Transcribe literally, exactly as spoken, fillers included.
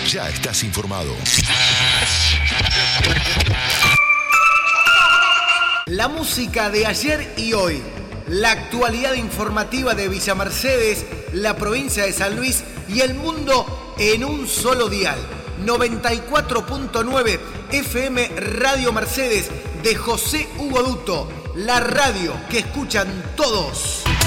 Ya estás informado. La música de ayer y hoy. La actualidad informativa de Villa Mercedes, la provincia de San Luis y el mundo en un solo dial. noventa y cuatro punto nueve F M Radio Mercedes de José Hugo Duto. La radio que escuchan todos.